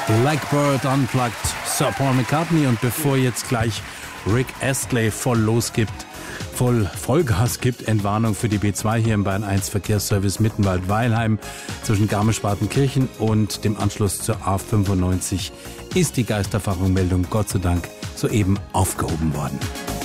Like Bird Unplugged, Sir Paul McCartney. Und bevor jetzt gleich Rick Astley Vollgas gibt, Entwarnung für die B2 hier im Bayern 1 Verkehrsservice Mittenwald-Weilheim zwischen Garmisch-Partenkirchen und dem Anschluss zur A95 ist die Geisterfahndung-Meldung Gott sei Dank soeben aufgehoben worden.